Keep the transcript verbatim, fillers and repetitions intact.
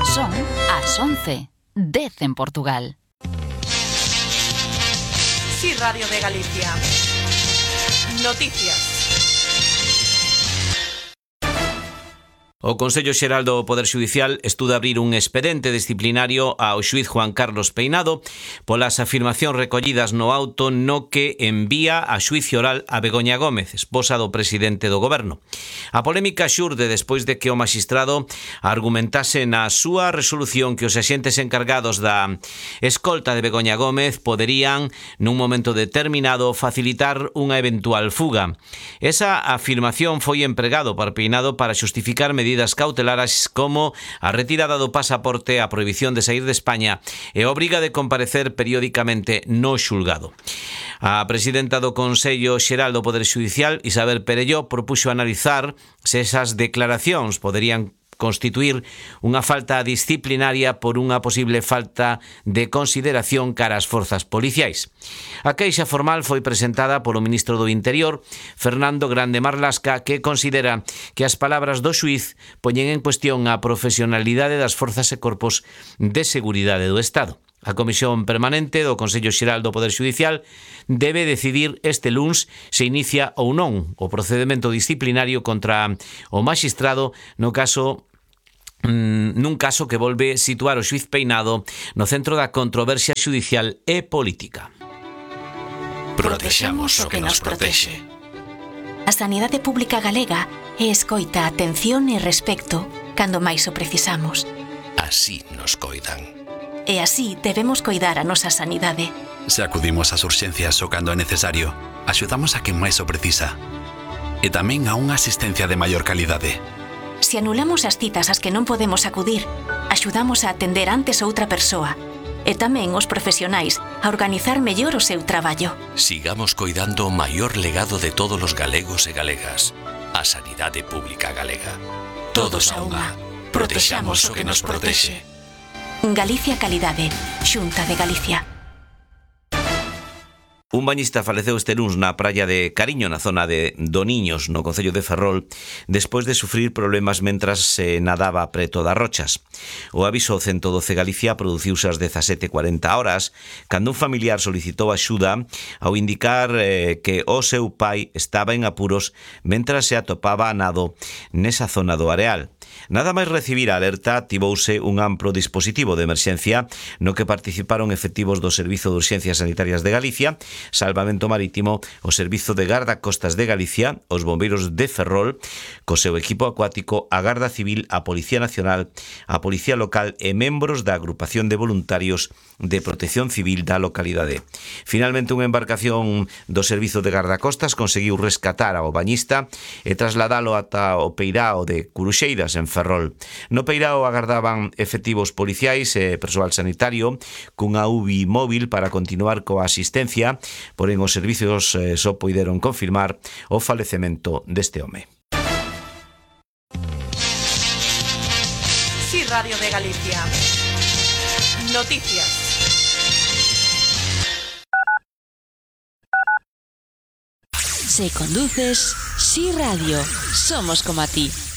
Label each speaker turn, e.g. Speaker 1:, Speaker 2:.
Speaker 1: Son as once, dez en Portugal.
Speaker 2: Sí, Radio de Galicia. Noticias.
Speaker 3: O Consello Xeral do Poder Xudicial estuda abrir un expediente disciplinario ao xuíz Juan Carlos Peinado polas afirmacións recollidas no auto no que envía a xuicio oral a Begoña Gómez, esposa do presidente do Goberno. A polémica xurde despois de que o magistrado argumentase na súa resolución que os axentes encargados da escolta de Begoña Gómez poderían, nun momento determinado, facilitar unha eventual fuga. Esa afirmación foi empregado por Peinado para xustificar medidas medidas cautelares como a retirada do pasaporte, a prohibición de sair de España e a obriga de comparecer periódicamente no xulgado. A presidenta do Consello Xeral do Poder Xudicial, Isabel Perelló, propuxo analizar se esas declaracións poderían constituir unha falta disciplinaria por unha posible falta de consideración cara ás forzas policiais. A queixa formal foi presentada polo ministro do Interior, Fernando Grande Marlasca, que considera que as palabras do xuíz poñen en cuestión a profesionalidade das forzas e corpos de seguridade do Estado. A Comisión Permanente do Consello Xeral do Poder Xudicial debe decidir este luns se inicia ou non o procedemento disciplinario contra o maxistrado no caso nun caso que volve situar o xuíz Peinado no centro da controversia xudicial e política.
Speaker 4: Protexamos o que nos protexe.
Speaker 5: A sanidade pública galega é escoita, atención e respecto cando máis o precisamos.
Speaker 4: Así nos coidan.
Speaker 5: E así debemos coidar a nosa sanidade.
Speaker 4: Se acudimos ás urxencias o cando é necesario, axudamos a quen máis o precisa. E tamén a unha asistencia de maior calidade.
Speaker 5: Se anulamos as citas ás que non podemos acudir, axudamos a atender antes outra persoa e tamén os profesionais a organizar mellor o seu traballo.
Speaker 4: Sigamos coidando o maior legado de todos os galegos e galegas, a sanidade pública galega. Todos a unha, protexamos o que nos protexe.
Speaker 5: Galicia Calidade, Xunta de Galicia.
Speaker 3: Un bañista faleceu este luns na praia de Cariño, na zona de Doniños, no concello de Ferrol, despois de sufrir problemas mentras se nadaba preto das rochas. O aviso ciento doce Galicia produciuse ás dezasete e cuarenta horas, cando un familiar solicitou axuda ao indicar eh, que o seu pai estaba en apuros mentras se atopaba a nado nesa zona do areal. Nada máis recibir a alerta, activouse un amplo dispositivo de emerxencia no que participaron efectivos do Servizo de Urxencias Sanitarias de Galicia, Salvamento Marítimo, o Servizo de Gardacostas de Galicia, os Bombeiros de Ferrol, co seu equipo acuático, a Garda Civil, a Policía Nacional, a Policía Local e membros da Agrupación de Voluntarios de Protección Civil da localidade. Finalmente, unha embarcación do Servizo de Gardacostas conseguiu rescatar ao bañista e trasladalo ata o peirao de Curuxeiras, en Ferrol. No peirao agardaban efectivos policiais e persoal sanitario cunha U B I móvil para continuar coa asistencia, porén os servizos eh, só poideron confirmar o falecemento deste home.
Speaker 2: Sí, Radio de Galicia. Noticias.
Speaker 6: Si conduces, Sí Radio, somos como a ti.